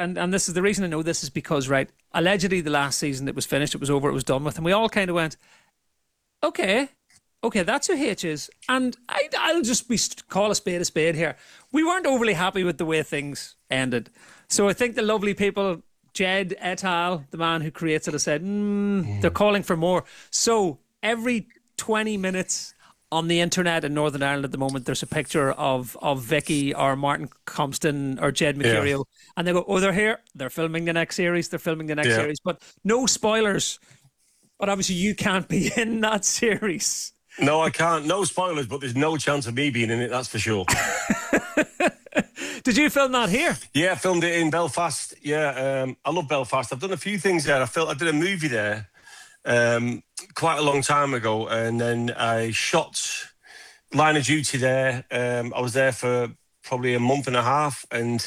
and this is the reason I know this is because, right, allegedly the last season it was finished, it was over, it was done with, and we all kind of went, okay, that's who H is. And I'll just call a spade here. We weren't overly happy with the way things ended. So I think the lovely people, Jed et al., the man who creates it, has said, they're calling for more. So every 20 minutes on the internet in Northern Ireland at the moment, there's a picture of Vicky or Martin Compston or Jed Mercurio. And they go, they're here. They're filming the next series. But no spoilers. But obviously you can't be in that series. No, I can't. No spoilers, but there's no chance of me being in it, that's for sure. Did you film that here? Yeah, I filmed it in Belfast. Yeah, I love Belfast. I've done a few things there. I did a movie there quite a long time ago, and then I shot Line of Duty there. I was there for probably a month and a half, and